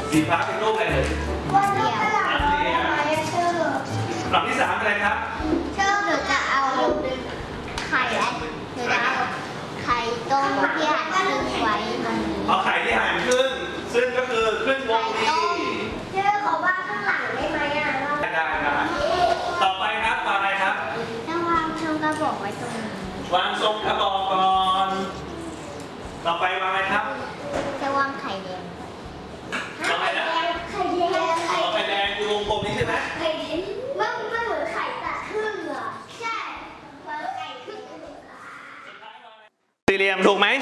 สีฟ้าเป็นรูปอะไรเลยวันนี้กระหล่ำอะไรชื่อลำที่3เป็นอะไรครับชื่อหนูจะเอาไข่และหนูจะเอาไข่ต้มที่หั่นครึ่งไว้ตรงนี้เอาไข่ที่หั่นครึ่งซึ่งก็คือครึ่งวงรีชื่อเขาว่าข้างหลังได้ไหมอ่ะได้ต่อไปครับวางอะไรครับจะวางทรงกระบอกไว้ตรงนี้วางทรงกระบอกก่อนต่อไปวางอะไรครับจะวางไข่แดงวางอะไรนะไข่แดงไข่แดงคือวงกลมนี้ใช่ไหมไข่แดงมันเหมือนไข่ตัดครึ่งอ่ะใช่วางไข่ครึ่งสี่เหลี่ยมถูกไหม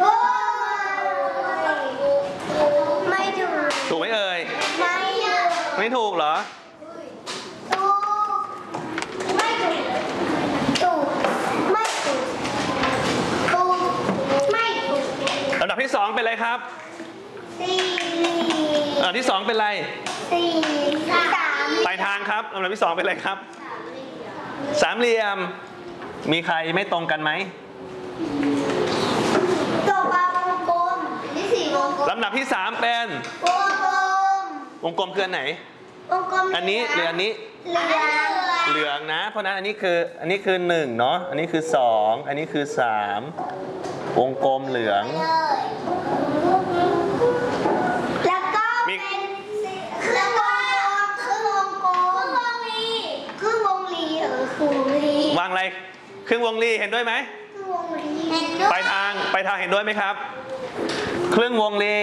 ไม่ถูกถูกไหมเอ่ยไม่ถูกเหรอถูกไม่ถูกถูกไม่ถูกถูกไม่ถูกลำดับที่2เป็นอะไรครับสี่ลำดับที่2เป็นอะไร 3 ปลายทางครับลำดับที่2เป็นอะไรครับสามเหลี่ยมมีใครไม่ตรงกันไหมตัววงกลมที่4วงกลมลำดับที่3เป็นวงกลมคืออันไหนอันนี้หรืออันนี้เหลืองนะเพราะนั้นอันนี้คือ1เนาะอันนี้คือ2อันนี้คือ3วงกลมเหลืองแล้วก็เป็นครึ่งวงกลมครึ่งวงรีวางอะไรครึ่งวงรีเห็นด้วยไหมปลายทางเห็นด้วยไหมครับครึ่งวงรี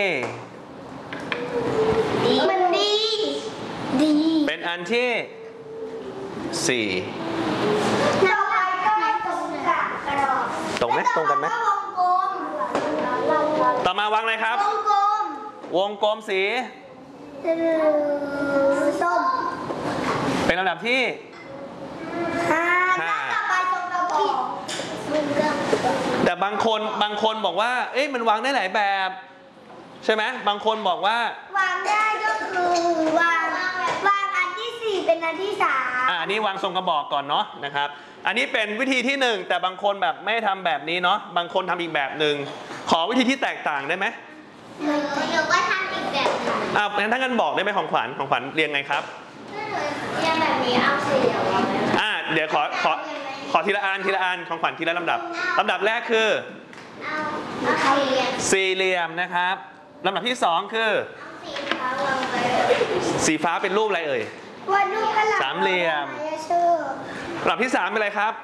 มันดีเป็นอันที่4 ต่อไปก็ตรงกับกระดอกตรงไหมตรงกันไหมต่อมาวางอะไรครับวงกลมสีส้มเป็นลำดับที่5แต่บางคนบอกว่าเอ๊ะมันวางได้หลายแบบใช่ไหมบางคนบอกว่าวางได้ก็คือวางอันที่4เป็นอันที่3 อันนี้วางทรงกระบอกก่อนเนาะนะครับอันนี้เป็นวิธีที่1แต่บางคนแบบไม่ทำแบบนี้เนาะบางคนทำอีกแบบหนึ่งขอวิธีที่แตกต่างได้ไหมหนูก็ทำอีกแบบนึงงั้นถ้างั้นบอกได้ไหมของขวัญเรียงไงครับเรียงแบบนี้เอาสี่เหลี่ยมเดี๋ยวขอทีละอันของขวัญทีละลำดับแรกคือสี่เหลี่ยมนะครับลำดับที่2คือสีฟ้าเป็นรูปอะไรเอ่ยสามเหลี่ยมลำดับที่3เป็นอะไรครับ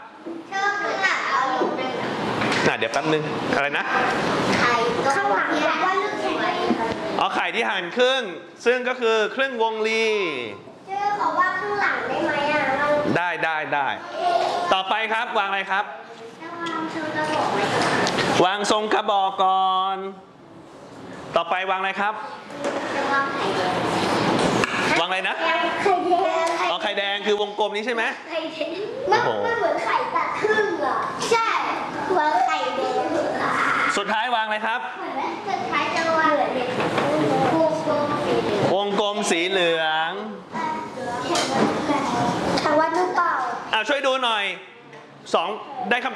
เดี๋ยวแป๊บนึงอะไรนะข้างหลังว่าลูกสวยไข่ที่หั่นครึ่งซึ่งก็คือครึ่งวงรีชื่อเขาว่าข้างหลังได้ไหมได้ต่อไปครับวางอะไรครับวางทรงกระบอกก่อนต่อไปวางอะไรครับวางอะไรนะไข่แดงคือวงกลมนี้ใช่ไหมไข่แดงมันเหมือนไข่ตัดครึ่งอ่ะใช่วางไข่แดงสุดท้ายวางอะไรครับสุดท้ายจะวางวงกลมสีเหลืองแต่ว่าหรือเปล่าช่วยดูหน่อย2ได้คำ